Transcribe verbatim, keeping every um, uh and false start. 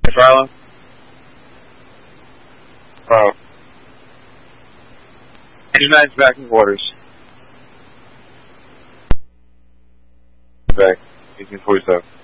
Charlie? Oh. United's back in quarters. Back. eighteen forty-seven.